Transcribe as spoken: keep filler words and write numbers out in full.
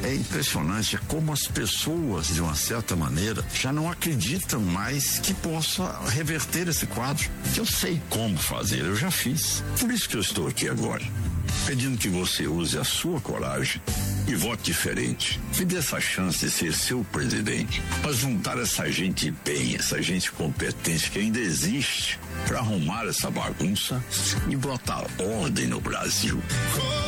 é impressionante como as pessoas, de uma certa maneira, já não acreditam mais que possa reverter esse quadro. Eu sei como fazer, eu já fiz. Por isso que eu estou aqui agora, pedindo que você use a sua coragem e vote diferente. Me dê essa chance de ser seu presidente, para juntar essa gente bem, essa gente competente que ainda existe, para arrumar essa bagunça e botar ordem no Brasil.